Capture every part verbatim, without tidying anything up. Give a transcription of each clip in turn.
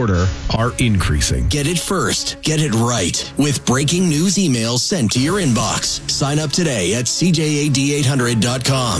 order are increasing. Get it first. Get it right. With breaking news emails sent to your inbox. Sign up today at C J A D eight hundred dot com.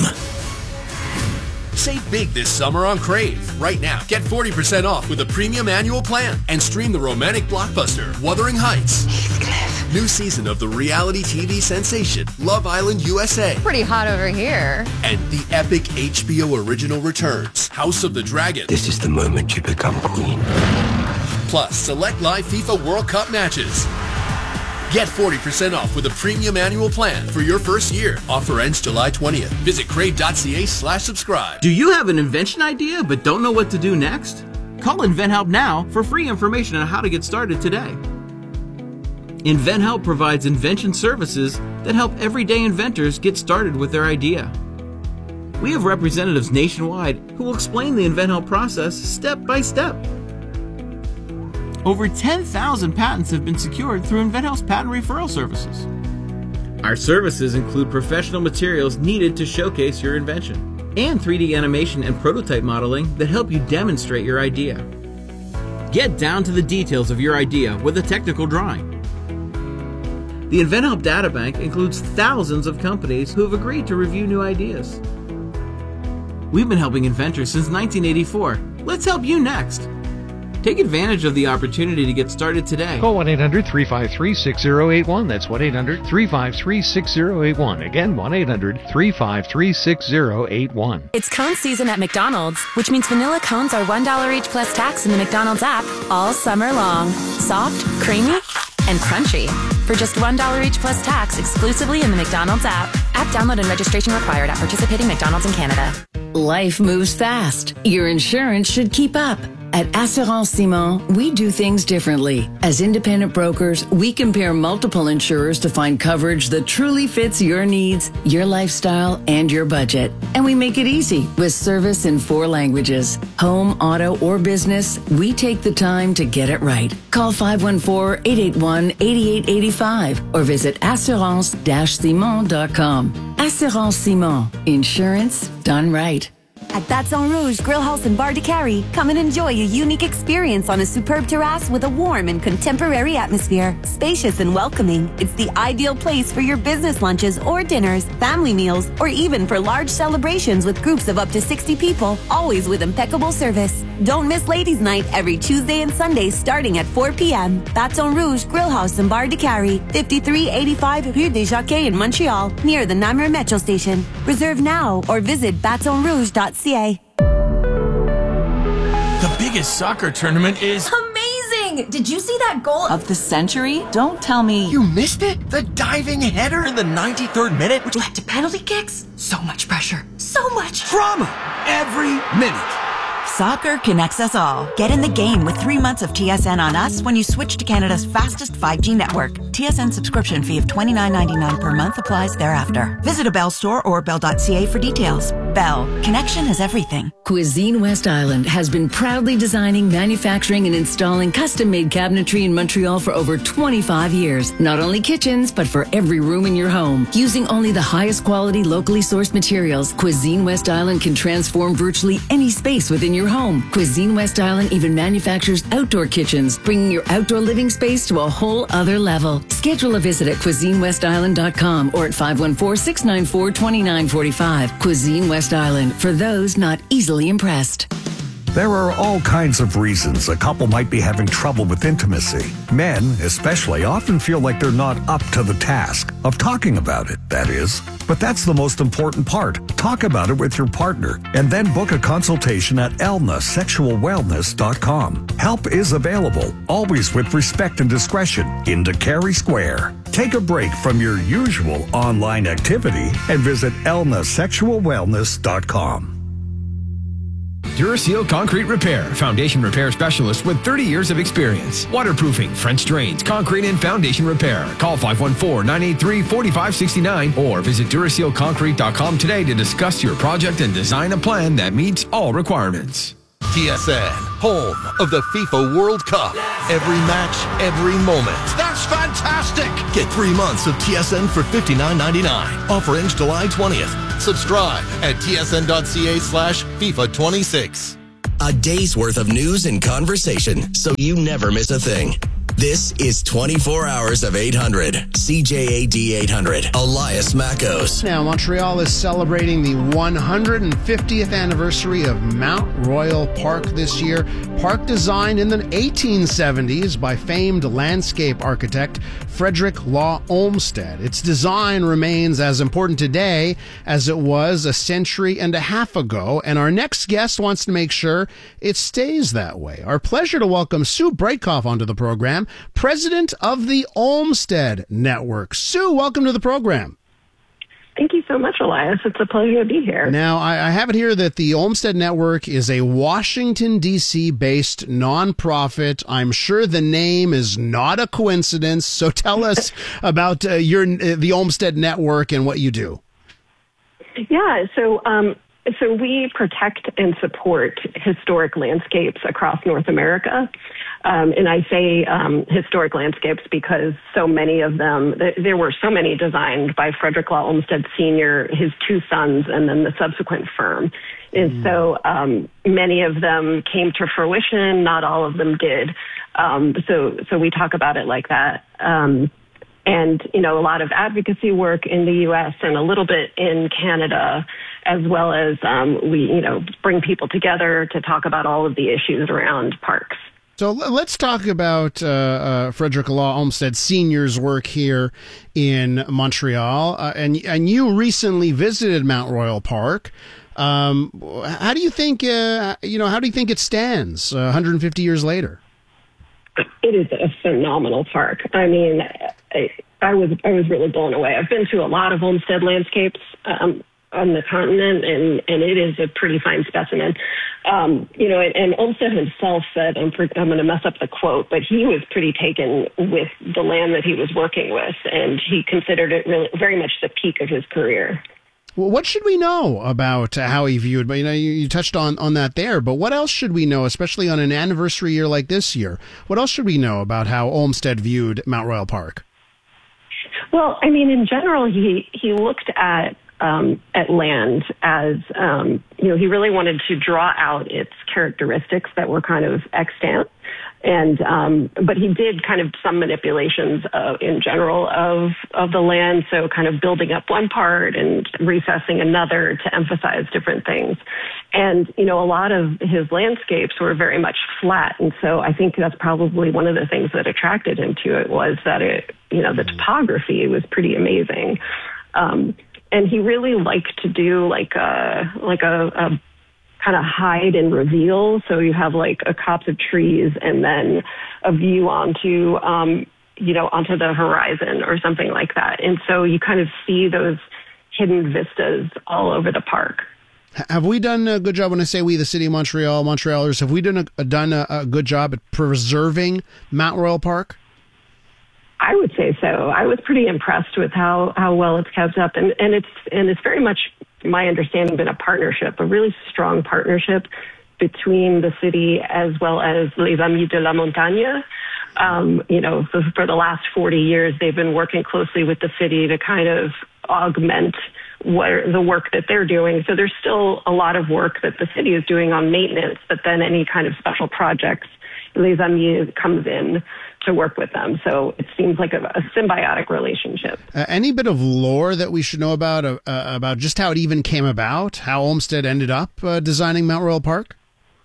Save big this summer on Crave. Right now, get forty percent off with a premium annual plan and stream the romantic blockbuster Wuthering Heights. Heathcliff. New season of the reality T V sensation Love Island U S A. Pretty hot over here. And the epic H B O original returns House of the Dragon. This is the moment you become queen. Plus, select live FIFA World Cup matches. Get forty percent off with a premium annual plan for your first year. Offer ends July twentieth. Visit crave.ca slash subscribe. Do you have an invention idea but don't know what to do next? Call InventHelp now for free information on how to get started today. InventHelp provides invention services that help everyday inventors get started with their idea. We have representatives nationwide who will explain the InventHelp process step by step. Over ten thousand patents have been secured through InventHelp's patent referral services. Our services include professional materials needed to showcase your invention and three D animation and prototype modeling that help you demonstrate your idea. Get down to the details of your idea with a technical drawing. The InventHelp Databank includes thousands of companies who have agreed to review new ideas. We've been helping inventors since nineteen eighty-four. Let's help you next. Take advantage of the opportunity to get started today. Call one eight hundred three five three six zero eight one. That's one eight hundred three five three six zero eight one. Again, one eight hundred three five three six zero eight one. It's cone season at McDonald's, which means vanilla cones are one dollar each plus tax in the McDonald's app all summer long. Soft, creamy, and crunchy. For just one dollar each plus tax exclusively in the McDonald's app. App download and registration required at participating McDonald's in Canada. Life moves fast. Your insurance should keep up. At Assurance Simon, we do things differently. As independent brokers, we compare multiple insurers to find coverage that truly fits your needs, your lifestyle, and your budget. And we make it easy with service in four languages. Home, auto, or business, we take the time to get it right. Call five one four, eight eight one, eight eight eight five or visit assurance dash simon dot com. Assurance Simon. Insurance done right. At Baton Rouge Grill House and Bar de Carry, come and enjoy a unique experience on a superb terrace with a warm and contemporary atmosphere. Spacious and welcoming, it's the ideal place for your business lunches or dinners, family meals, or even for large celebrations with groups of up to sixty people, always with impeccable service. Don't miss Ladies' Night every Tuesday and Sunday starting at four p.m. Baton Rouge Grill House and Bar de Carry, fifty-three eighty-five Rue des Jockeys in Montreal, near the Namur Metro Station. Reserve now or visit baton rouge dot c a. The biggest soccer tournament is amazing! Did you see that goal of the century? Don't tell me you missed it? The diving header in the ninety-third minute, which led to penalty kicks? So much pressure. So much drama every minute. Soccer connects us all. Get in the game with three months of T S N on us when you switch to Canada's fastest five G network. T S N subscription fee of twenty-nine ninety-nine per month applies thereafter. Visit a Bell store or bell dot c a for details. Bell. Connection is everything. Cuisine West Island has been proudly designing, manufacturing, and installing custom-made cabinetry in Montreal for over twenty-five years. Not only kitchens, but for every room in your home. Using only the highest quality, locally sourced materials, Cuisine West Island can transform virtually any space within your home. Cuisine West Island even manufactures outdoor kitchens, bringing your outdoor living space to a whole other level. Schedule a visit at cuisine west island dot com or at five one four, six nine four, two nine four five. Cuisine West Island, for those not easily impressed. There are all kinds of reasons a couple might be having trouble with intimacy. Men, especially, often feel like they're not up to the task of talking about it, that is. But that's the most important part. Talk about it with your partner and then book a consultation at elna sexual wellness dot com. Help is available, always with respect and discretion, in Carey Square. Take a break from your usual online activity and visit elna sexual wellness dot com. Duraseal Concrete Repair, foundation repair specialist with thirty years of experience. Waterproofing, French drains, concrete and foundation repair. Call five one four, nine eight three, four five six nine or visit duraseal concrete dot com today to discuss your project and design a plan that meets all requirements. T S N, home of the FIFA World Cup. Every match, every moment. That's fantastic! Get three months of T S N for fifty-nine ninety-nine. Offer ends July twentieth. Subscribe at tsn dot c a slash FIFA twenty-six. A day's worth of news and conversation, so you never miss a thing. This is twenty-four hours of eight hundred. C J A D eight hundred. Elias Mackos. Now, Montreal is celebrating the one hundred fiftieth anniversary of Mount Royal Park this year. Park designed in the eighteen seventies by famed landscape architect Frederick Law Olmsted. Its design remains as important today as it was a century and a half ago, and our next guest wants to make sure it stays that way. Our pleasure to welcome Sue Breitkoff onto the program, president of the Olmsted Network. Sue, welcome to the program. Thank you so much, Elias. It's a pleasure to be here. Now, I, I have it here that the Olmsted Network is a Washington, D C-based nonprofit. I'm sure the name is not a coincidence. So tell us about uh, your uh, the Olmsted Network and what you do. Yeah, so um, so we protect and support historic landscapes across North America. Um, and I say um, historic landscapes because so many of them, th- there were so many designed by Frederick Law Olmsted Senior, his two sons, and then the subsequent firm. And mm. so um, many of them came to fruition. Not all of them did. Um, so, so we talk about it like that. Um, and, you know, a lot of advocacy work in the U S and a little bit in Canada, as well as um, we, you know, bring people together to talk about all of the issues around parks. So let's talk about uh, uh, Frederick Law Olmsted Senior's work here in Montreal. Uh, and and you recently visited Mount Royal Park. Um, how do you think uh, you know? How do you think it stands uh, one hundred fifty years later? It is a phenomenal park. I mean, I, I was I was really blown away. I've been to a lot of Olmsted landscapes um, on the continent, and, and it is a pretty fine specimen. Um, you know, and, and Olmsted himself said, I'm, I'm going to mess up the quote, but he was pretty taken with the land that he was working with, and he considered it really very much the peak of his career. Well, what should we know about how he viewed? But you know, you, you touched on, on that there. But what else should we know, especially on an anniversary year like this year? What else should we know about how Olmsted viewed Mount Royal Park? Well, I mean, in general, he he looked at um, at land as um, you know, he really wanted to draw out its characteristics that were kind of extant. And, um, but he did kind of some manipulations uh, in general of, of the land. So kind of building up one part and recessing another to emphasize different things. And, you know, a lot of his landscapes were very much flat. And so I think that's probably one of the things that attracted him to it was that it, you know, the topography was pretty amazing. Um, and he really liked to do like a, like a, a kind of hide and reveal. So you have like a copse of trees and then a view onto, um, you know, onto the horizon or something like that. And so you kind of see those hidden vistas all over the park. Have we done a good job, when I say we, the city of Montreal, Montrealers, have we done a, done a, a good job at preserving Mount Royal Park? I would say so. I was pretty impressed with how, how well it's kept up. And, and it's, and it's very much, my understanding, been a partnership, a really strong partnership between the city as well as Les Amis de la Montagne. Um, you know, so for the last forty years, they've been working closely with the city to kind of augment what the work that they're doing. So there's still a lot of work that the city is doing on maintenance, but then any kind of special projects, Les Amis comes in to work with them. So it seems like a, a symbiotic relationship. Uh, any bit of lore that we should know about, uh, about just how it even came about, how Olmsted ended up uh, designing Mount Royal Park?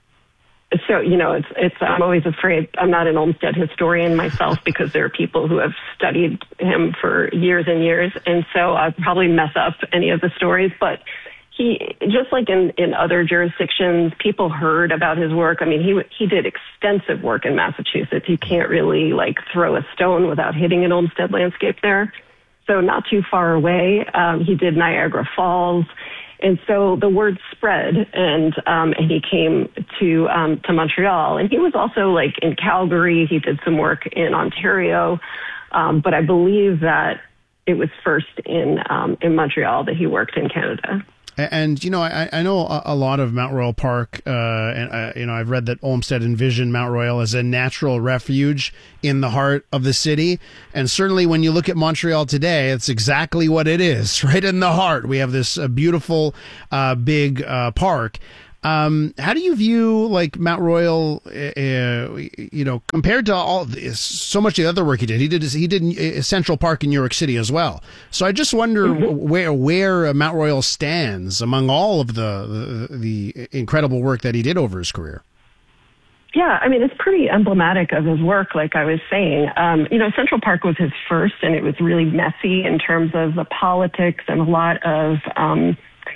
So, you know, it's, it's, I'm always afraid I'm not an Olmsted historian myself because there are people who have studied him for years and years. And so I'll probably mess up any of the stories, but he, just like in, in other jurisdictions, people heard about his work. I mean, he, he did extensive work in Massachusetts. You can't really like throw a stone without hitting an Olmsted landscape there. So not too far away, um, he did Niagara Falls. And so the word spread, and um, and he came to um, to Montreal. And he was also like in Calgary. He did some work in Ontario, um, but I believe that it was first in um, in Montreal that he worked in Canada. And, you know, I, I know a lot of Mount Royal Park, uh, and, uh, you know, I've read that Olmsted envisioned Mount Royal as a natural refuge in the heart of the city. And certainly when you look at Montreal today, it's exactly what it is, right in the heart. We have this uh, beautiful, uh, big uh, park. Um, how do you view like Mount Royal, uh, you know, compared to all this, so much of the other work he did? He did he did Central Park in New York City as well. So I just wonder mm-hmm. where where Mount Royal stands among all of the, the the incredible work that he did over his career. Yeah, I mean, it's pretty emblematic of his work, like I was saying. Um, you know, Central Park was his first, and it was really messy in terms of the politics and a lot of um,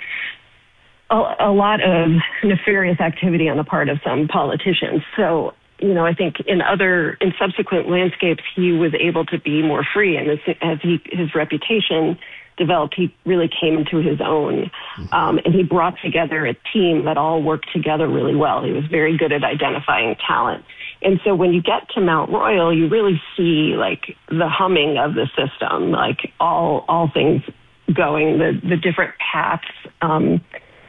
a, a lot of nefarious activity on the part of some politicians. So, you know, I think in other, in subsequent landscapes, he was able to be more free, and as, as he, his reputation developed, he really came into his own. Um, and he brought together a team that all worked together really well. He was very good at identifying talent. And so when you get to Mount Royal, you really see like the humming of the system, like all all things going, the, the different paths, um,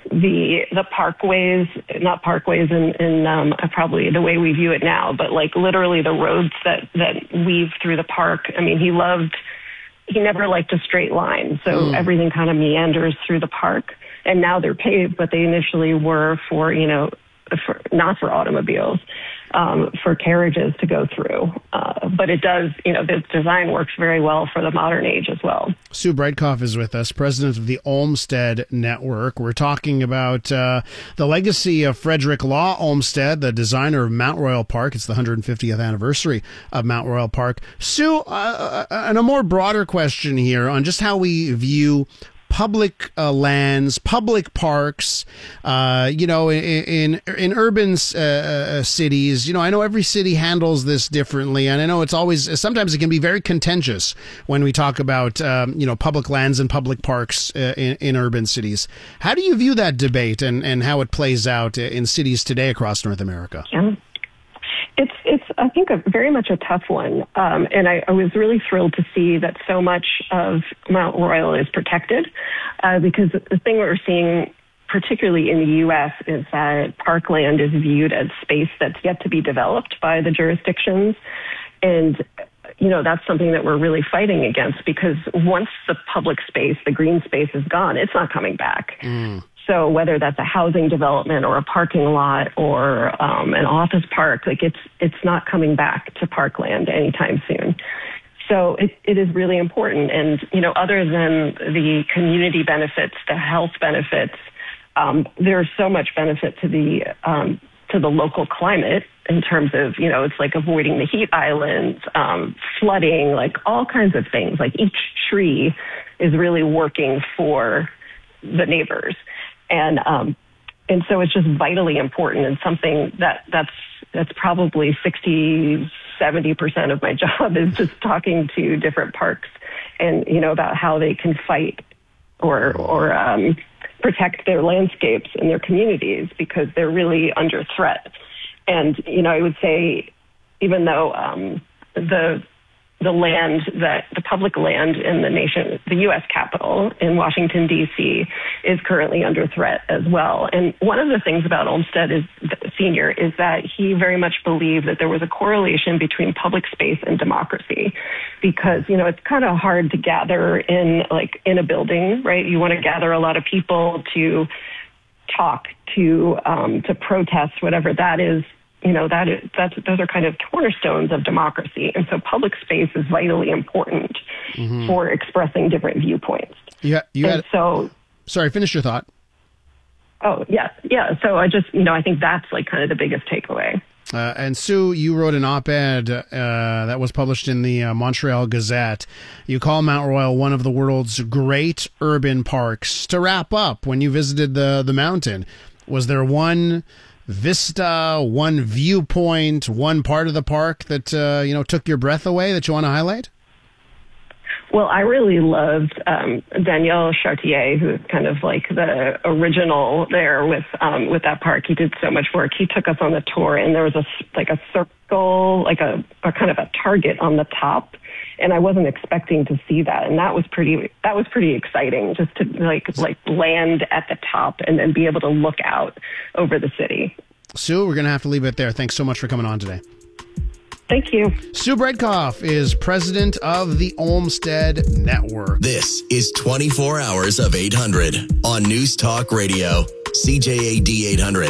the the parkways, not parkways in, in um, probably the way we view it now, but like literally the roads that, that weave through the park. I mean, he loved He never liked a straight line, so mm. everything kind of meanders through the park. And now they're paved, but they initially were for, you know, for, not for automobiles, um, for carriages to go through. Uh, but it does, you know, the design works very well for the modern age as well. Sue Breitkopf is with us, president of the Olmsted Network. We're talking about uh, the legacy of Frederick Law Olmsted, the designer of Mount Royal Park. It's the one hundred fiftieth anniversary of Mount Royal Park. Sue, uh, and a more broader question here on just how we view public uh, lands, public parks, uh, you know, in in, in urban uh, cities. You know, I know every city handles this differently, and I know it's always, sometimes it can be very contentious when we talk about, um, you know, public lands and public parks uh, in, in urban cities. How do you view that debate and, and how it plays out in cities today across North America? Yeah. It's, it's, I think, a very much a tough one. Um, and I, I was really thrilled to see that so much of Mount Royal is protected, uh, because the thing we're seeing, particularly in the U S, is that parkland is viewed as space that's yet to be developed by the jurisdictions. And, you know, that's something that we're really fighting against, because once the public space, the green space is gone, it's not coming back. Mm. So whether that's a housing development or a parking lot or um, an office park, like it's it's not coming back to parkland anytime soon. So it, it is really important. And, you know, other than the community benefits, the health benefits, um, there's so much benefit to the um, to the local climate in terms of, you know, it's like avoiding the heat islands, um, flooding, like all kinds of things. Like each tree is really working for the neighbors. And um, and so it's just vitally important, and something that that's that's probably sixty, seventy percent of my job is just talking to different parks and, you know, about how they can fight or or um, protect their landscapes and their communities, because they're really under threat. And, you know, I would say, even though um, the the land that the public land in the nation, the U S Capitol in Washington, D C, is currently under threat as well. And one of the things about Olmsted is, Senior is that he very much believed that there was a correlation between public space and democracy, because, you know, it's kind of hard to gather in like in a building, right? You want to gather a lot of people to talk, to um, to protest, whatever that is. You know, that is, that's, those are kind of cornerstones of democracy. And so public space is vitally important mm-hmm. for expressing different viewpoints. Yeah, you and had, so, sorry, finish your thought. Oh, yeah, yeah. So I just, you know, I think that's like kind of the biggest takeaway. Uh, and Sue, you wrote an op-ed uh, that was published in the uh, Montreal Gazette. You call Mount Royal one of the world's great urban parks. To wrap up, when you visited the, the mountain, was there one vista, one viewpoint, one part of the park that, uh, you know, took your breath away that you want to highlight? Well, I really loved um, Daniel Chartier, who is kind of like the original there with um, with that park. He did so much work. He took us on the tour, and there was a like a circle, like a, a kind of a target on the top, and I wasn't expecting to see that, and that was pretty that was pretty exciting, just to like like land at the top and then be able to look out over the city. Sue, we're going to have to leave it there. Thanks so much for coming on today. Thank you. Sue Breitkopf is president of the Olmsted Network. This is twenty-four hours of eight hundred on News Talk Radio, C J A D eight hundred.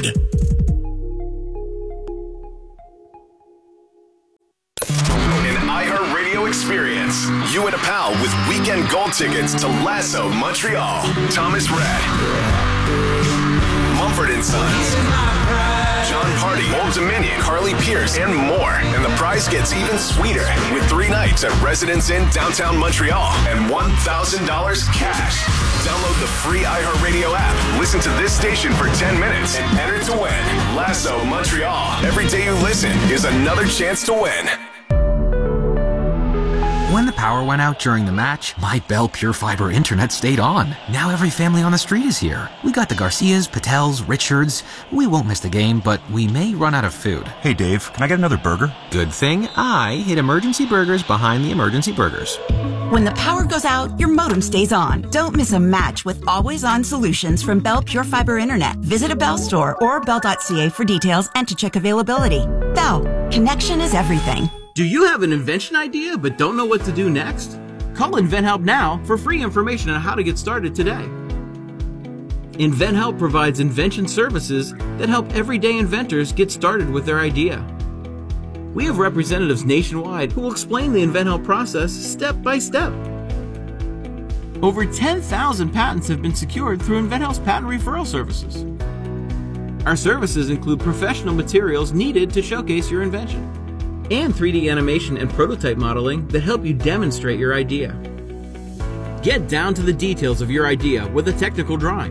An iHeartRadio experience. You and a pal with weekend gold tickets to Lasso Montreal. Thomas Rhett, Mumford and Sons, John Party, Old Dominion, Carly Pierce, and more. And the prize gets even sweeter with three nights at Residence Inn downtown Montreal and one thousand dollars cash. Download the free iHeartRadio app. Listen to this station for ten minutes and enter to win. Lasso Montreal. Every day you listen is another chance to win. When the power went out during the match, my Bell Pure Fiber internet stayed on. Now every family on the street is here. We got the Garcias, Patels, Richards. We won't miss the game, but we may run out of food. Hey Dave, can I get another burger? Good thing I hid Emergency Burgers behind the Emergency Burgers. When the power goes out, your modem stays on. Don't miss a match with always-on solutions from Bell Pure Fiber Internet. Visit a Bell store or bell dot c a for details and to check availability. Bell, connection is everything. Do you have an invention idea but don't know what to do next? Call InventHelp now for free information on how to get started today. InventHelp provides invention services that help everyday inventors get started with their idea. We have representatives nationwide who will explain the InventHelp process step by step. Over ten thousand patents have been secured through InventHelp's patent referral services. Our services include professional materials needed to showcase your invention, and three D animation and prototype modeling that help you demonstrate your idea. Get down to the details of your idea with a technical drawing.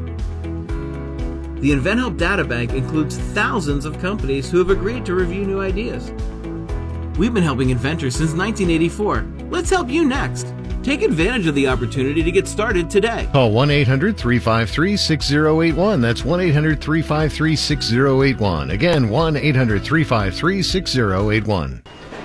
The InventHelp Databank includes thousands of companies who have agreed to review new ideas. We've been helping inventors since nineteen eighty-four. Let's help you next. Take advantage of the opportunity to get started today. Call one eight hundred three five three six zero eight one. That's one eight hundred three five three six zero eight one. Again, one eight hundred three five three six zero eight one.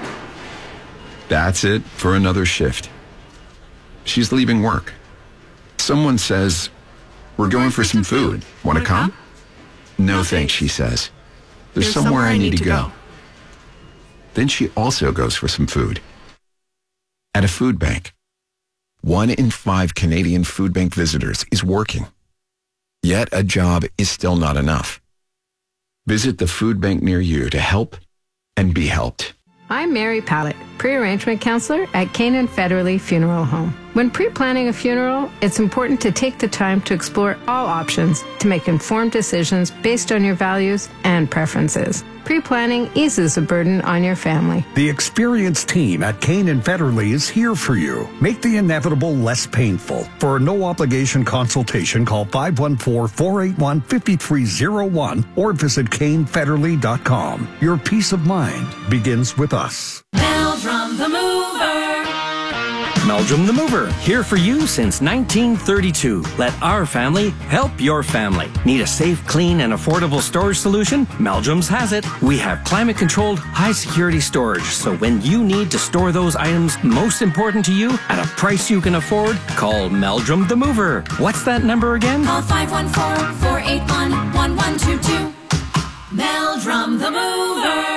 That's it for another shift. She's leaving work. Someone says, "We're going for some food. Want to come?" No thanks, she says. There's somewhere I need to go. Then she also goes for some food. At a food bank. One in five Canadian food bank visitors is working. Yet a job is still not enough. Visit the food bank near you to help and be helped. I'm Mary Pallett, pre-arrangement counselor at Canaan Federally Funeral Home. When pre-planning a funeral, it's important to take the time to explore all options to make informed decisions based on your values and preferences. Pre-planning eases the burden on your family. The experienced team at Canaan Federally is here for you. Make the inevitable less painful. For a no-obligation consultation, call five one four, four eight one, five three zero one or visit Kane Federally dot com. Your peace of mind begins with us. Meldrum the Mover. Meldrum the Mover, here for you since nineteen thirty-two. Let our family help your family. Need a safe, clean, and affordable storage solution? Meldrum's has it. We have climate-controlled, high-security storage, so when you need to store those items most important to you at a price you can afford, call Meldrum the Mover. What's that number again? Call five one four, four eight one, one one two two. Meldrum the Mover.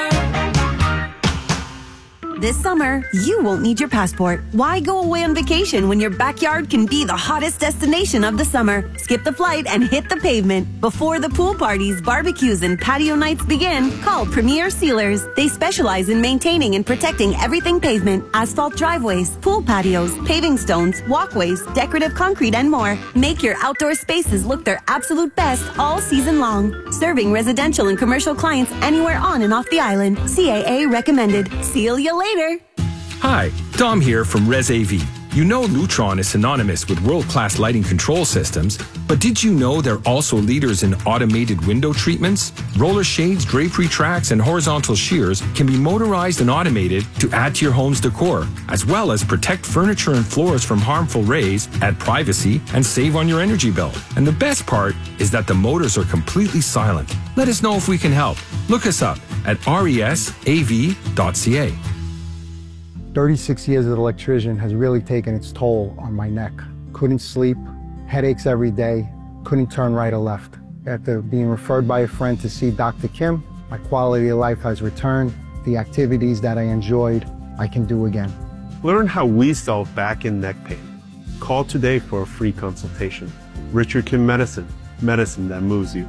This summer, you won't need your passport. Why go away on vacation when your backyard can be the hottest destination of the summer? Skip the flight and hit the pavement. Before the pool parties, barbecues, and patio nights begin, call Premier Sealers. They specialize in maintaining and protecting everything pavement, asphalt driveways, pool patios, paving stones, walkways, decorative concrete, and more. Make your outdoor spaces look their absolute best all season long. Serving residential and commercial clients anywhere on and off the island. C A A recommended. Seal you later. Hi, Dom here from Res A V. You know Lutron is synonymous with world-class lighting control systems, but did you know they're also leaders in automated window treatments? Roller shades, drapery tracks, and horizontal shears can be motorized and automated to add to your home's decor, as well as protect furniture and floors from harmful rays, add privacy, and save on your energy bill. And the best part is that the motors are completely silent. Let us know if we can help. Look us up at res a v dot c a. thirty-six years as an electrician has really taken its toll on my neck. Couldn't sleep, headaches every day, couldn't turn right or left. After being referred by a friend to see Doctor Kim, my quality of life has returned. The activities that I enjoyed, I can do again. Learn how we solve back and neck pain. Call today for a free consultation. Richard Kim Medicine, medicine that moves you.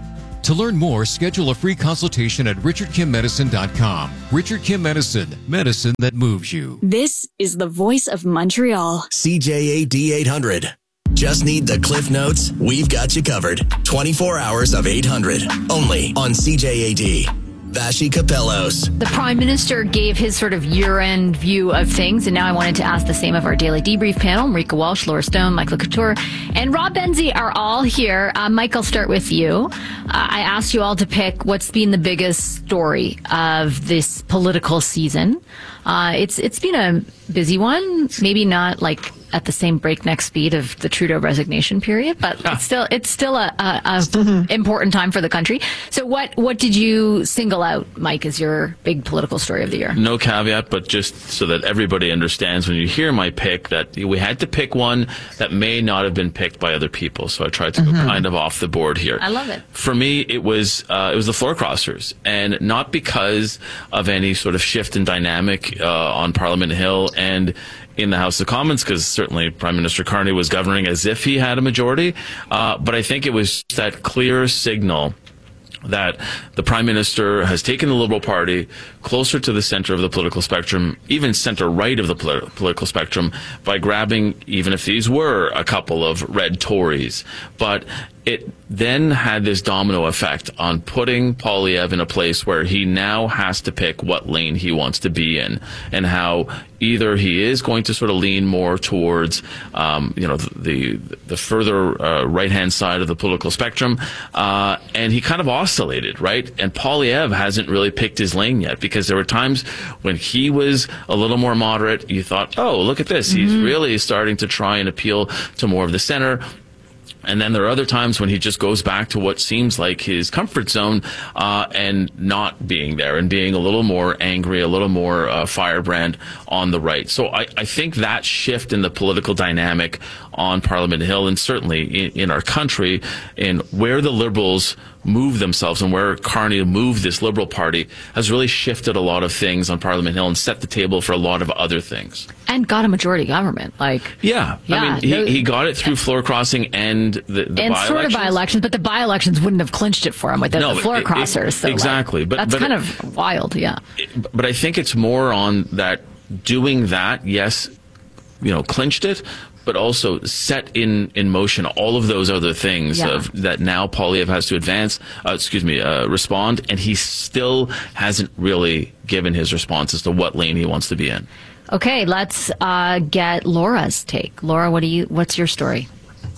To learn more, schedule a free consultation at richard kim medicine dot com. Richard Kim Medicine, medicine that moves you. This is the voice of Montreal. C J A D eight hundred. Just need the Cliff Notes? We've got you covered. twenty-four hours of eight hundred. Only on C J A D. Vashi Capellos. The Prime Minister gave his sort of year-end view of things, and now I wanted to ask the same of our Daily Debrief panel. Marika Walsh, Laura Stone, Michael Couture, and Rob Benzie are all here. Uh, Mike, I'll start with you. Uh, I asked you all to pick what's been the biggest story of this political season. Uh, it's it's been a busy one, maybe not like at the same breakneck speed of the Trudeau resignation period, but it's still it's still a, a, a important time for the country. So what what did you single out, Mike, as your big political story of the year? No caveat, but just so that everybody understands, when you hear my pick, that we had to pick one that may not have been picked by other people. So I tried to mm-hmm. go kind of off the board here. I love it. For me, it was uh, it was the floor crossers, and not because of any sort of shift in dynamic uh, on Parliament Hill and in the House of Commons, because certainly Prime Minister Carney was governing as if he had a majority. Uh, but I think it was that clear signal that the Prime Minister has taken the Liberal Party closer to the center of the political spectrum, even center-right of the polit- political spectrum, by grabbing, even if these were a couple of red Tories. But it then had this domino effect on putting Poilievre in a place where he now has to pick what lane he wants to be in, and how either he is going to sort of lean more towards, um, you know, the the further uh, right-hand side of the political spectrum, uh, and he kind of oscillated, right? And Poilievre hasn't really picked his lane yet, because there were times when he was a little more moderate. You thought, oh, look at this. Mm-hmm. He's really starting to try and appeal to more of the center. And then there are other times when he just goes back to what seems like his comfort zone, uh, and not being there and being a little more angry, a little more uh, firebrand on the right. So I, I think that shift in the political dynamic on Parliament Hill, and certainly in, in our country, in where the Liberals move themselves and where Carney moved this Liberal Party, has really shifted a lot of things on Parliament Hill and set the table for a lot of other things. And got a majority government. Like, yeah. yeah I mean, he, no, he got it through floor crossing and the, the and by-elections. sort of by-elections, but the by-elections wouldn't have clinched it for him with the, no, the floor it, crossers. It, so exactly. Like, but that's but kind it, of wild, yeah. It, but I think it's more on that doing that, yes, you know, clinched it, but also set in, in motion all of those other things yeah. of, that now Poilievre has to advance, uh, excuse me, uh, respond, and he still hasn't really given his response as to what lane he wants to be in. Okay, let's uh, get Laura's take. Laura, what do you? What's your story?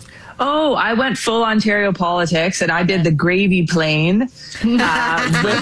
Oh, I went full Ontario politics, and I did the gravy plane, uh, which,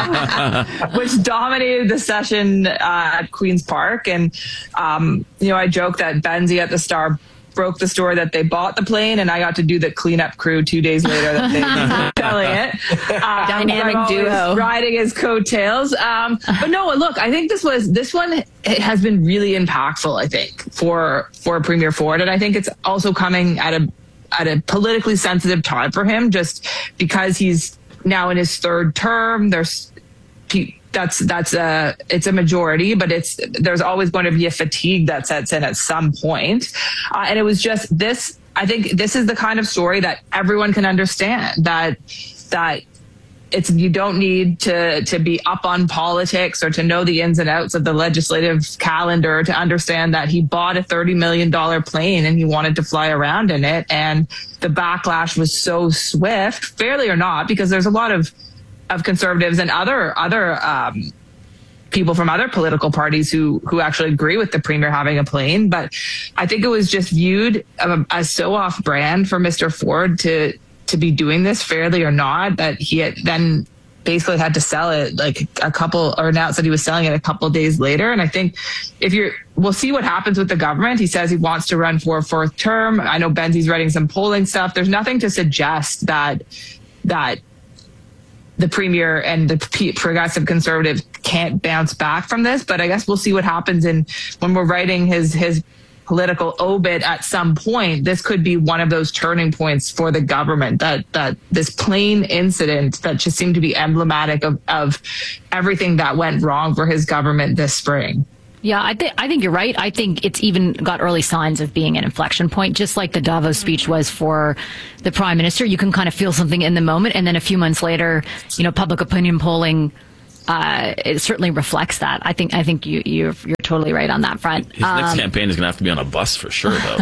uh, which dominated the session uh, at Queen's Park. And, um, you know, I joked that Benzie at the Star broke the story that they bought the plane, and I got to do the cleanup crew two days later that they were selling it. Uh, Dynamic duo. Riding his coattails. Um, but no, look, I think this was, this one it has been really impactful, I think, for, for Premier Ford. And I think it's also coming at a, at a politically sensitive time for him, just because he's now in his third term. There's that's that's a it's a majority, but it's there's always going to be a fatigue that sets in at some point. Uh, and it was just this. I think this is the kind of story that everyone can understand. That that it's you don't need to to be up on politics or to know the ins and outs of the legislative calendar to understand that he bought a thirty million dollars plane and he wanted to fly around in it. And the backlash was so swift, fairly or not, because there's a lot of of conservatives and other other um, people from other political parties who who actually agree with the premier having a plane. But I think it was just viewed um, as so off brand for Mister Ford to to be doing this, fairly or not, that he had then basically had to sell it like a couple or announce that he was selling it a couple of days later. And I think if you're, we'll see what happens with the government. He says he wants to run for a fourth term. I know Benzie's writing some polling stuff. There's nothing to suggest that, that the premier and the progressive conservative can't bounce back from this, but I guess we'll see what happens in when we're writing his, his, political obit at some point. This could be one of those turning points for the government, that that this plane incident that just seemed to be emblematic of, of everything that went wrong for his government this spring. Yeah, I think I think you're right. I think it's even got early signs of being an inflection point, just like the Davos speech was for the Prime Minister. You can kind of feel something in the moment, and then a few months later, you know, public opinion polling uh, it certainly reflects that. I think I think you you're, you're totally right on that front. His next Um, campaign is going to have to be on a bus for sure, though.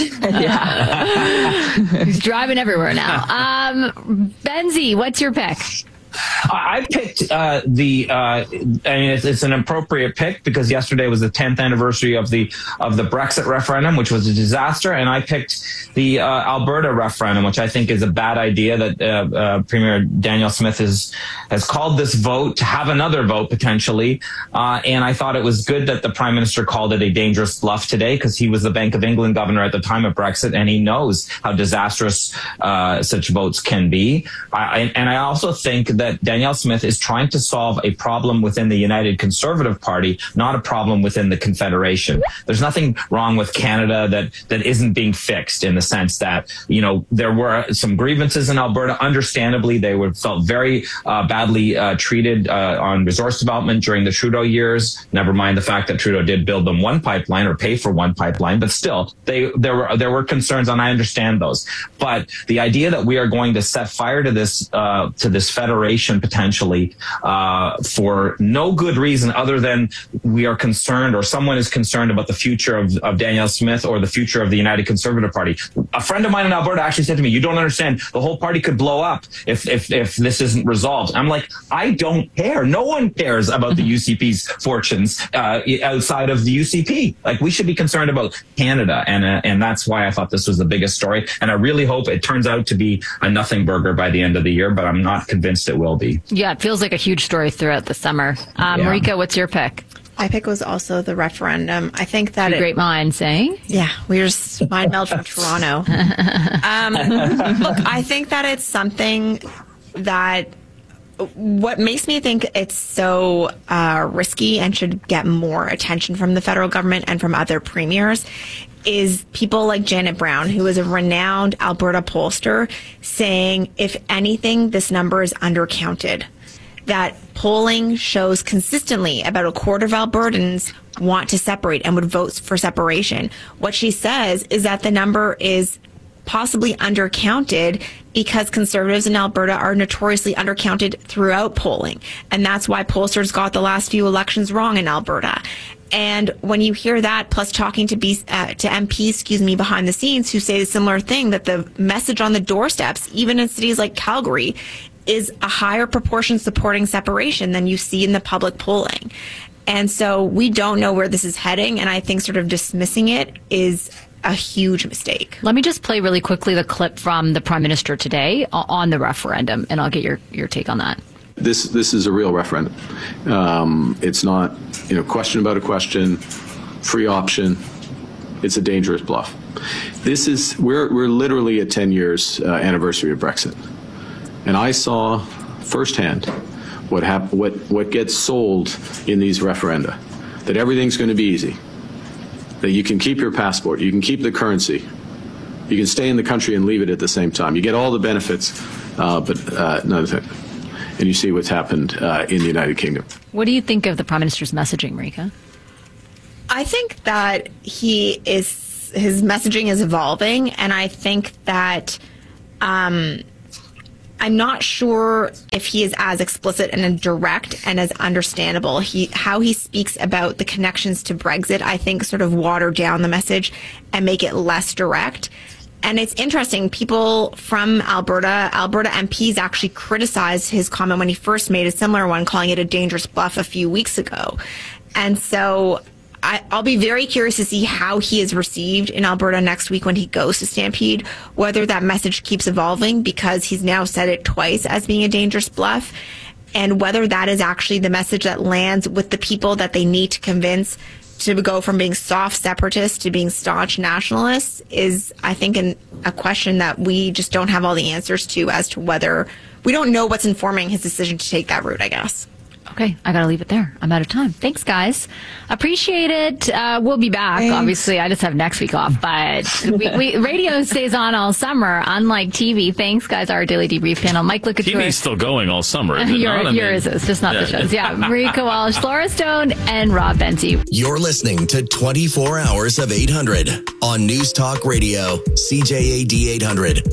He's driving everywhere now. Um, Benzie, what's your pick? I picked uh, the. Uh, I mean, it's, it's an appropriate pick because yesterday was the tenth anniversary of the of the Brexit referendum, which was a disaster, and I picked the uh, Alberta referendum, which I think is a bad idea. That uh, uh, Premier Danielle Smith has has called this vote to have another vote potentially, uh, and I thought it was good that the Prime Minister called it a dangerous bluff today because he was the Bank of England governor at the time of Brexit, and he knows how disastrous uh, such votes can be. I, and I also think that that Danielle Smith is trying to solve a problem within the United Conservative Party, not a problem within the Confederation. There's nothing wrong with Canada that, that isn't being fixed in the sense that, you know, there were some grievances in Alberta. Understandably, they were felt very uh, badly uh, treated uh, on resource development during the Trudeau years. Never mind the fact that Trudeau did build them one pipeline or pay for one pipeline, but still, they there were there were concerns, and I understand those. But the idea that we are going to set fire to this uh, to this federation potentially uh, for no good reason other than we are concerned or someone is concerned about the future of, of Danielle Smith or the future of the United Conservative Party. A friend of mine in Alberta actually said to me, you don't understand, the whole party could blow up if if, if this isn't resolved. I'm like, I don't care. No one cares about the U C P's fortunes uh, outside of the U C P. Like, we should be concerned about Canada, and uh, and that's why I thought this was the biggest story. And I really hope it turns out to be a nothing burger by the end of the year, but I'm not convinced it will be. Yeah, it feels like a huge story throughout the summer. Um, Yeah. Marika, what's your pick? My pick was also the referendum. I think that Two it, great minds, eh? Yeah, we were just mind meld from Toronto. Um, look, I think that it's something that what makes me think it's so uh, risky and should get more attention from the federal government and from other premiers is people like Janet Brown, who is a renowned Alberta pollster, saying, if anything, this number is undercounted. That polling shows consistently about a quarter of Albertans want to separate and would vote for separation. What she says is that the number is possibly undercounted because conservatives in Alberta are notoriously undercounted throughout polling. And that's why pollsters got the last few elections wrong in Alberta. And when you hear that, plus talking to B, uh, to M Ps, excuse me, behind the scenes who say a similar thing, that the message on the doorsteps, even in cities like Calgary, is a higher proportion supporting separation than you see in the public polling. And so we don't know where this is heading, and I think sort of dismissing it is a huge mistake. Let me just play really quickly the clip from the Prime Minister today on the referendum, and I'll get your, your take on that. This this is a real referendum. Um, it's not, you know, question about a question, free option. It's a dangerous bluff. This is we're we're literally at ten years uh, anniversary of Brexit, and I saw firsthand what hap- what what gets sold in these referenda. That everything's going to be easy. That you can keep your passport, you can keep the currency, you can stay in the country and leave it at the same time. You get all the benefits, uh, but uh, none of it. And you see what's happened uh, in the United Kingdom. What do you think of the Prime Minister's messaging, Marika? I think that he is, his messaging is evolving, and I think that um, I'm not sure if he is as explicit and direct and as understandable. He, how he speaks about the connections to Brexit, I think, sort of water down the message and make it less direct. And it's interesting, people from Alberta, Alberta M Ps actually criticized his comment when he first made a similar one, calling it a dangerous bluff a few weeks ago. And so I, I'll be very curious to see how he is received in Alberta next week when he goes to Stampede, whether that message keeps evolving because he's now said it twice as being a dangerous bluff, and whether that is actually the message that lands with the people that they need to convince to go from being soft separatists to being staunch nationalists is, I think, an, a question that we just don't have all the answers to as to whether we don't know what's informing his decision to take that route, I guess. Okay, I gotta leave it there. I'm out of time. Thanks, guys. Appreciate it. Uh, we'll be back. Thanks. Obviously, I just have next week off, but we, we, radio stays on all summer, unlike T V. Thanks, guys. Our Daily Debrief panel. Mike Licouture. T V's still going all summer. Is it Your, not? I mean, yours is, just not yeah. the shows. Yeah, Marika Walsh, Laura Stone, and Rob Benzie. You're listening to twenty-four hours of eight hundred on News Talk Radio, C J A D eight hundred.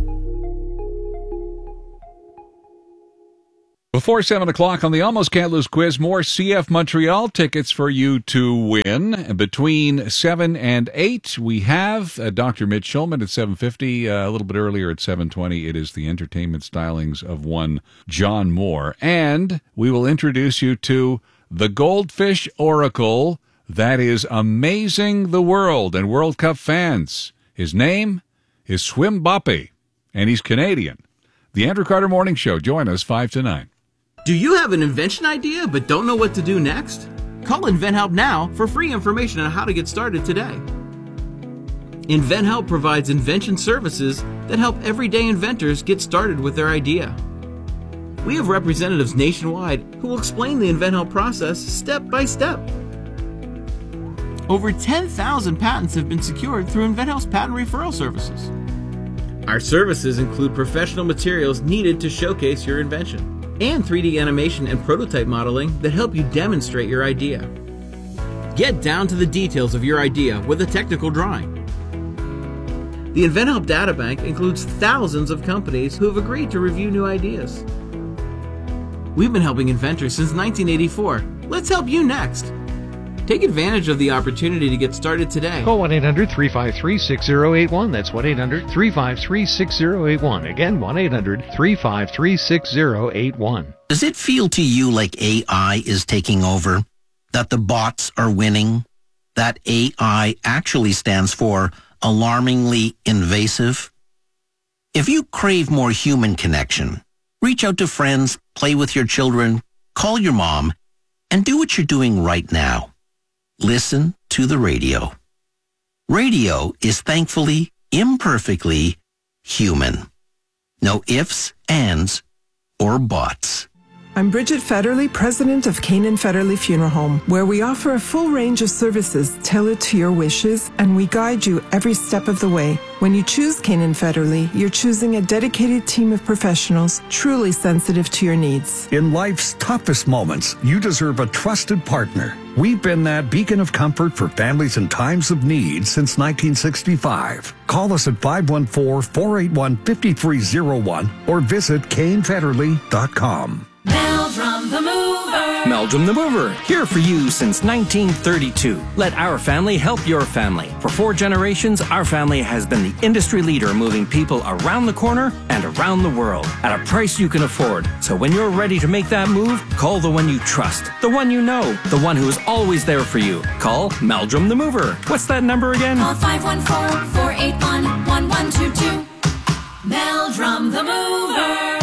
Before seven o'clock on the Almost Can't Lose quiz, more C F Montreal tickets for you to win. Between seven and eight, we have uh, Doctor Mitch Schulman at seven fifty. Uh, a little bit earlier at seven twenty, it is the entertainment stylings of one John Moore. And we will introduce you to the Goldfish Oracle that is amazing the world and World Cup fans. His name is Swim Boppy, and he's Canadian. The Andrew Carter Morning Show. Join us five to nine. Do you have an invention idea but don't know what to do next? Call InventHelp now for free information on how to get started today. InventHelp provides invention services that help everyday inventors get started with their idea. We have representatives nationwide who will explain the InventHelp process step by step. Over ten thousand patents have been secured through InventHelp's patent referral services. Our services include professional materials needed to showcase your invention, and three D animation and prototype modeling that help you demonstrate your idea. Get down to the details of your idea with a technical drawing. The InventHelp Databank includes thousands of companies who have agreed to review new ideas. We've been helping inventors since nineteen eighty-four. Let's help you next. Take advantage of the opportunity to get started today. Call one eight hundred three five three six zero eight one. That's one eight hundred three five three six zero eight one. Again, one eight hundred three five three six zero eight one. Does it feel to you like A I is taking over? That the bots are winning? That A I actually stands for alarmingly invasive? If you crave more human connection, reach out to friends, play with your children, call your mom, and do what you're doing right now. Listen to the radio. Radio is thankfully, imperfectly human. No ifs, ands, or buts. I'm Bridget Federley, president of Canaan Federley Funeral Home, where we offer a full range of services tailored to your wishes, and we guide you every step of the way. When you choose Canaan Federley, you're choosing a dedicated team of professionals truly sensitive to your needs. In life's toughest moments, you deserve a trusted partner. We've been that beacon of comfort for families in times of need since nineteen sixty-five. Call us at five one four, four eight one, five three zero one or visit Kane Federley dot com. Meldrum the Mover. Meldrum the Mover, here for you since nineteen thirty-two. Let our family help your family. For four generations, our family has been the industry leader moving people around the corner and around the world at a price you can afford. So when you're ready to make that move, call the one you trust, the one you know, the one who is always there for you. Call Meldrum the Mover. What's that number again? Call five one four, four eight one, one one two two. Meldrum the Mover.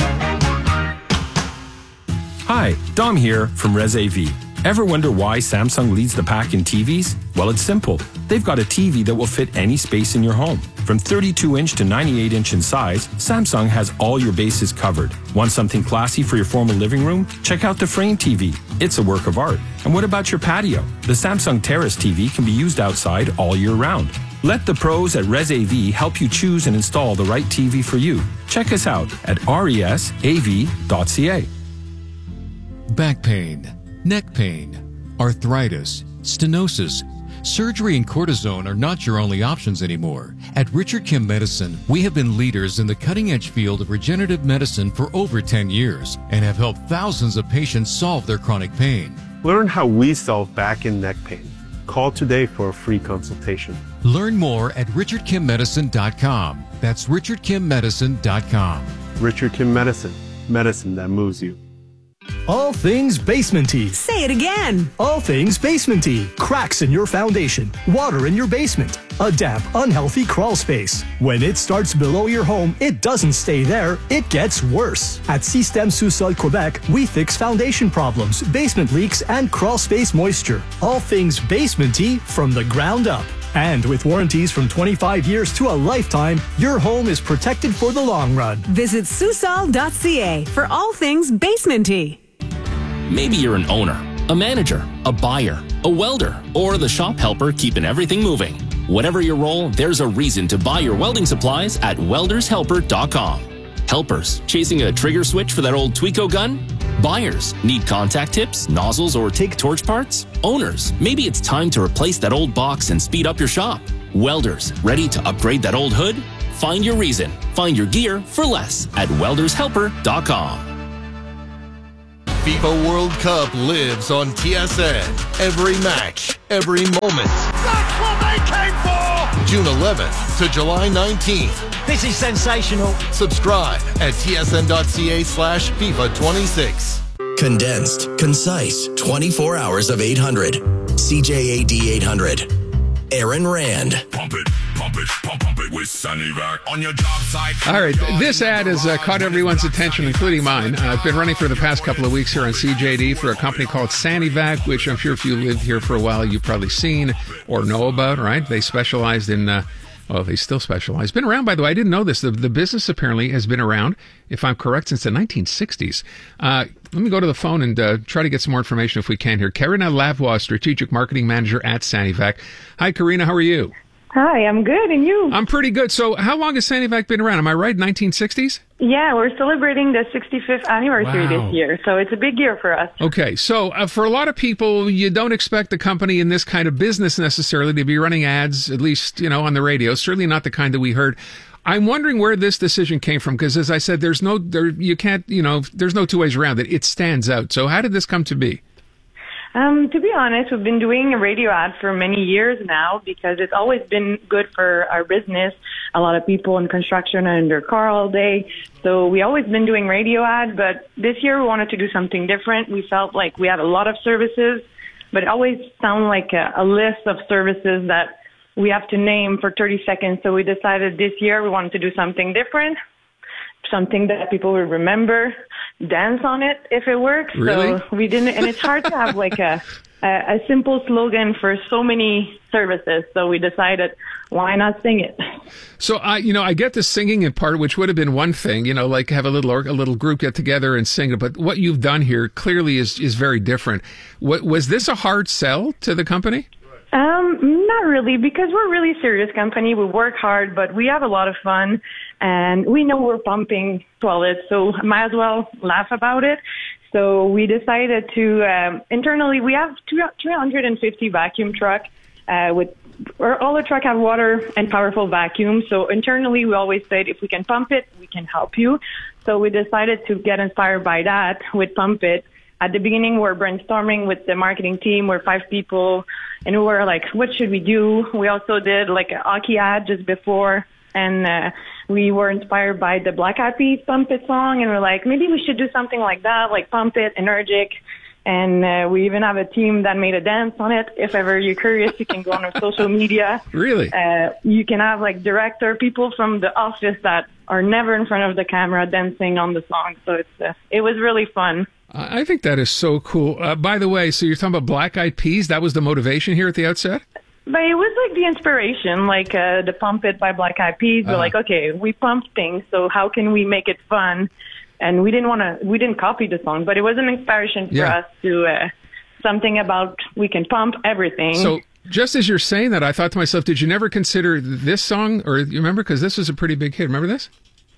Hi, Dom here from Res A V. Ever wonder why Samsung leads the pack in T Vs? Well, it's simple. They've got a T V that will fit any space in your home. From thirty-two inch to ninety-eight inch in size, Samsung has all your bases covered. Want something classy for your formal living room? Check out the Frame T V. It's a work of art. And what about your patio? The Samsung Terrace T V can be used outside all year round. Let the pros at Res A V help you choose and install the right T V for you. Check us out at res a v dot c a. Back pain, neck pain, arthritis, stenosis. Surgery and cortisone are not your only options anymore. At Richard Kim Medicine, we have been leaders in the cutting-edge field of regenerative medicine for over ten years and have helped thousands of patients solve their chronic pain. Learn how we solve back and neck pain. Call today for a free consultation. Learn more at richard kim medicine dot com. That's richard kim medicine dot com. Richard Kim Medicine, medicine that moves you. All things basement-y. Say it again. All things basement-y. Cracks in your foundation. Water in your basement. A damp, unhealthy crawl space. When it starts below your home, it doesn't stay there. It gets worse. At Système Sous-Sol Quebec, we fix foundation problems, basement leaks, and crawl space moisture. All things basement-y from the ground up. And with warranties from twenty-five years to a lifetime, your home is protected for the long run. Visit Sous Sol dot c a for all things basement-y. Maybe you're an owner, a manager, a buyer, a welder, or the shop helper keeping everything moving. Whatever your role, there's a reason to buy your welding supplies at welders helper dot com. Helpers, chasing a trigger switch for that old Tweco gun? Buyers, need contact tips, nozzles, or take torch parts? Owners, maybe it's time to replace that old box and speed up your shop. Welders, ready to upgrade that old hood? Find your reason. Find your gear for less at welders helper dot com. FIFA World Cup lives on T S N. Every match, every moment. That's what they came for! June eleventh to July nineteenth. This is sensational. Subscribe at tsn.ca slash FIFA 26. Condensed, concise, twenty-four hours of eight hundred. C J A D eight hundred. Aaron Rand. Pump it, pump it, pump, pump it with Sunnyvac on your job site. All right, this ad has uh, caught everyone's attention, including mine. Uh, I've been running for the past couple of weeks here on C J D for a company called Sunnyvac, which I'm sure if you lived here for a while, you've probably seen or know about, right? They specialized in... Uh, Well, they still specialize. Been around, by the way. I didn't know this. The, the business apparently has been around, if I'm correct, since the nineteen sixties. Uh, let me go to the phone and uh, try to get some more information if we can here. Karina Lavoie, Strategic Marketing Manager at Sunnyvac. Hi, Karina. How are you? Hi, I'm good. And you? I'm pretty good. So how long has Sunnyvac been around? Am I right? nineteen sixties? Yeah, we're celebrating the sixty-fifth anniversary Wow. this year, so it's a big year for us. Okay, so uh, for a lot of people, you don't expect the company in this kind of business necessarily to be running ads, at least, you know, on the radio. Certainly not the kind that we heard. I'm wondering where this decision came from, because as I said, there's no, there, you can't, you know, there's no two ways around it. It stands out. So how did this come to be? Um, to be honest, we've been doing a radio ad for many years now because it's always been good for our business. A lot of people in construction are in their car all day. So we always been doing radio ad, but this year we wanted to do something different. We felt like we had a lot of services, but it always sounded like a, a list of services that we have to name for thirty seconds. So we decided this year we wanted to do something different, something that people will remember, dance on it if it works. Really? So we didn't, and it's hard to have like a, a, a simple slogan for so many services. So we decided, why not sing it? So I, you know, I get the singing in part, which would have been one thing, you know, like have a little or, a little group get together and sing it. But what you've done here clearly is is very different. What, was this a hard sell to the company? Um, not really, because we're a really serious company. We work hard, but we have a lot of fun, and we know we're pumping toilets, so might as well laugh about it. So we decided to, um, internally, we have three hundred fifty vacuum truck, uh, with, or all the truck have water and powerful vacuum. So internally, we always said, if we can pump it, we can help you. So we decided to get inspired by that with Pump It. At the beginning, we were brainstorming with the marketing team. We're five people, and we were like, what should we do? We also did like a hockey ad just before, and uh, we were inspired by the Black Eyed Peas Pump It song, and we're like, maybe we should do something like that, like Pump It, Energic. And uh, we even have a team that made a dance on it. If ever you're curious, you can go on our social media. Really? Uh, you can have like director, people from the office that are never in front of the camera dancing on the song. So it's uh, it was really fun. I think that is so cool. Uh, by the way, so you're talking about Black Eyed Peas. That was the motivation here at the outset? But it was like the inspiration, like uh, the Pump It by Black Eyed Peas. We're Uh-huh. like, okay, we pump things, so how can we make it fun? And we didn't want to, we didn't copy the song, but it was an inspiration for Yeah. us to uh, something about we can pump everything. So just as you're saying that, I thought to myself, did you never consider this song? Or you remember? Because this was a pretty big hit. Remember this?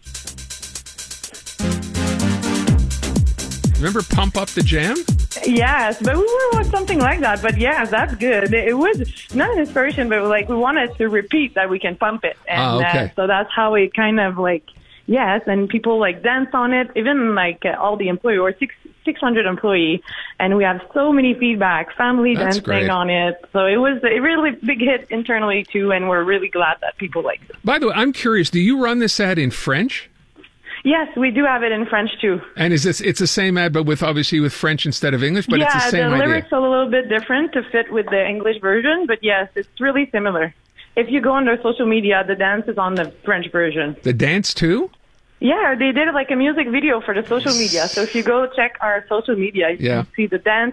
Remember Pump Up the Jam? Yes, but we were on something like that. But yeah, that's good. It was not an inspiration, but like we wanted to repeat that we can pump it. And Ah, okay. uh, so that's how it kind of like, yes, and people like dance on it, even like uh, all the employees, or six, 600 employee. And we have so many feedback, family That's dancing great. on it. So it was a really big hit internally too, and we're really glad that people like it. By the way, I'm curious, do you run this ad in French? Yes, we do have it in French too. And is this, it's the same ad, but with obviously with French instead of English, but yeah, it's the same the idea. lyrics are a little bit different to fit with the English version, but yes, it's really similar. If you go on their social media, the dance is on the French version. The dance too? Yeah, they did like a music video for the social media. So if you go check our social media, you Yeah. can see the dance.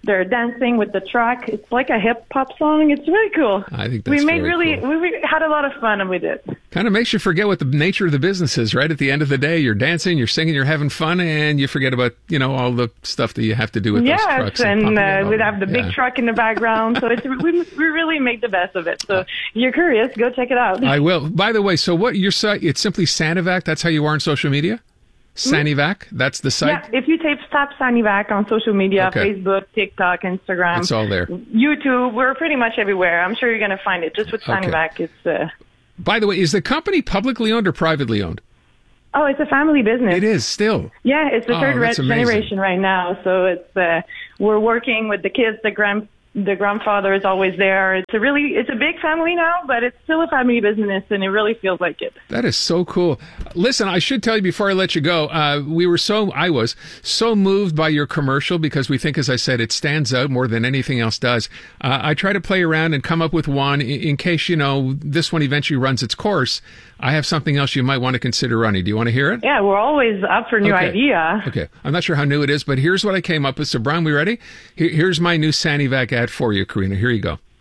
They're dancing with the track. It's like a hip hop song. It's really cool. I think that's we made very really cool. we, we had a lot of fun with it. Kind of makes you forget what the nature of the business is, right? At the end of the day, you're dancing, you're singing, you're having fun, and you forget about, you know, all the stuff that you have to do with yes, those trucks. and, and uh, we'd have the big yeah. truck in the background. So it's, we, we really make the best of it. So if you're curious, go check it out. I will. By the way, so what your site? It's simply Sanivac. That's how you are on social media. Sanivac. That's the site. Yeah, if you type tap Sanivac on social media, Okay. Facebook, TikTok, Instagram, It's all there. YouTube, we're pretty much everywhere. I'm sure you're going to find it. Just with Okay. Sanivac, it's. Uh, By the way, is the company publicly owned or privately owned? oh, it's a family business. It is still. Yeah, it's the Oh, third that's re- amazing. generation right now. So it's uh, we're working with the kids. The grand the grandfather is always there. It's a really it's a big family now, but it's still a family business, and it really feels like it. That is so cool. Listen, I should tell you before I let you go, uh, we were so, I was so moved by your commercial because we think, as I said, it stands out more than anything else does. Uh, I try to play around and come up with one in, in case, you know, this one eventually runs its course. I have something else you might want to consider running. Do you want to hear it? Yeah, we're always up for new Okay. idea. Okay. I'm not sure how new it is, but here's what I came up with. So, Brian, we ready? Here, here's my new Sanivac ad for you, Karina. Here you go.